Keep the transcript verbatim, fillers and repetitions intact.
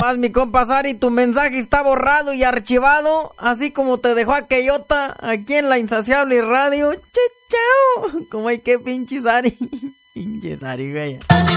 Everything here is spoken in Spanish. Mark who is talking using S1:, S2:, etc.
S1: nomás, mi compa Sari, tu mensaje está borrado y archivado, así como te dejó aquellota aquí en La Insaciable Radio. Chao, chao. Como hay que pinche Sari. Pinche Sari, güey.